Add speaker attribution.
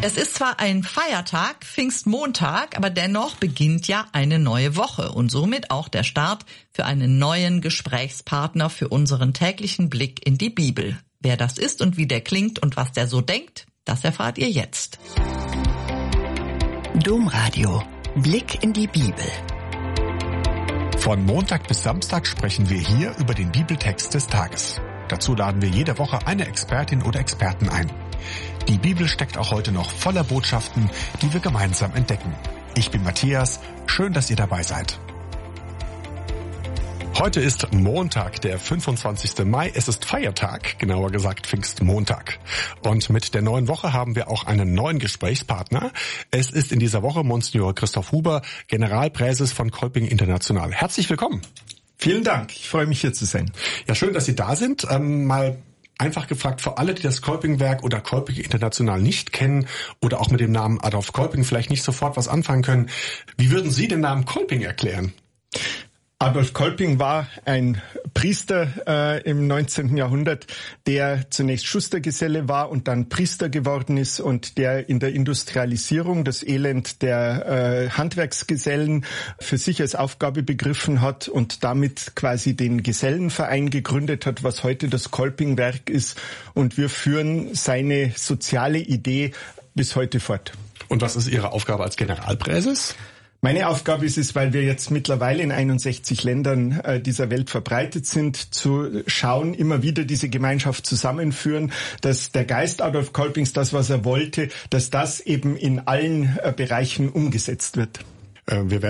Speaker 1: Es ist zwar ein Feiertag, Pfingstmontag, aber dennoch beginnt ja eine neue Woche und somit auch der Start für einen neuen Gesprächspartner für unseren täglichen Blick in die Bibel. Wer das ist und wie der klingt und was der so denkt, das erfahrt ihr jetzt.
Speaker 2: Domradio. Blick in die Bibel.
Speaker 3: Von Montag bis Samstag sprechen wir hier über den Bibeltext des Tages. Dazu laden wir jede Woche eine Expertin oder Experten ein. Die Bibel steckt auch heute noch voller Botschaften, die wir gemeinsam entdecken. Ich bin Matthias, schön, dass ihr dabei seid. Heute ist Montag, der 25. Mai. Es ist Feiertag, genauer gesagt Pfingstmontag. Und mit der neuen Woche haben wir auch einen neuen Gesprächspartner. Es ist in dieser Woche Monsignor Christoph Huber, Generalpräses von Kolping International. Herzlich willkommen.
Speaker 4: Vielen Dank, ich freue mich hier zu sein.
Speaker 3: Ja, schön, dass Sie da sind. Mal einfach gefragt, für alle, die das Kolpingwerk oder Kolping International nicht kennen oder auch mit dem Namen Adolf Kolping vielleicht nicht sofort was anfangen können, wie würden Sie den Namen Kolping erklären?
Speaker 4: Adolf Kolping war ein Priester im 19. Jahrhundert, der zunächst Schustergeselle war und dann Priester geworden ist und der in der Industrialisierung das Elend der Handwerksgesellen für sich als Aufgabe begriffen hat und damit quasi den Gesellenverein gegründet hat, was heute das Kolpingwerk ist. Und wir führen seine soziale Idee bis heute fort.
Speaker 3: Und was ist Ihre Aufgabe als Generalpräses?
Speaker 4: Meine Aufgabe ist es, weil wir jetzt mittlerweile in 61 Ländern dieser Welt verbreitet sind, zu schauen, immer wieder diese Gemeinschaft zusammenführen, dass der Geist Adolf Kolpings, das, was er wollte, dass das eben in allen Bereichen umgesetzt wird.
Speaker 3: Wir